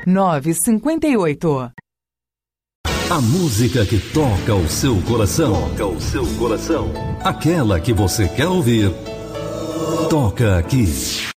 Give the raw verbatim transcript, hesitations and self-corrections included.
nove cinco oito. A música que toca o seu coração. Toca o seu coração. Aquela que você quer ouvir. Toca aqui.